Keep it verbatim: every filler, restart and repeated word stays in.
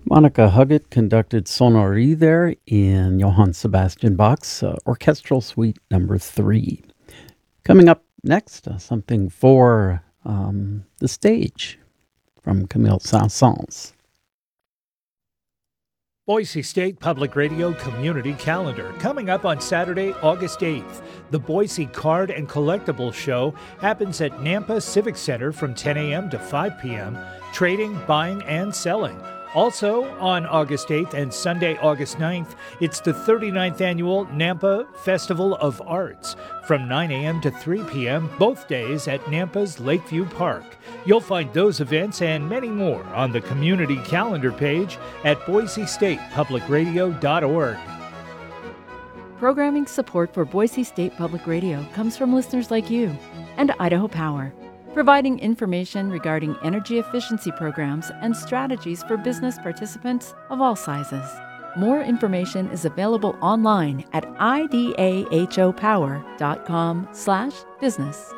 Monica Huggett conducted Sonnerie there in Johann Sebastian Bach's uh, Orchestral Suite Number Three. Coming up next, uh, something for um, the stage from Camille Saint-Saëns. Boise State Public Radio Community Calendar. Coming up on Saturday, August eighth, the Boise Card and Collectibles Show happens at Nampa Civic Center from ten a.m. to five p.m. Trading, buying, and selling. Also on August eighth and Sunday, August ninth, it's the thirty-ninth Annual Nampa Festival of Arts from nine a.m. to three p.m., both days at Nampa's Lakeview Park. You'll find those events and many more on the community calendar page at boise state public radio dot org. Programming support for Boise State Public Radio comes from listeners like you and Idaho Power, providing information regarding energy efficiency programs and strategies for business participants of all sizes. More information is available online at idahopower dot com slash business.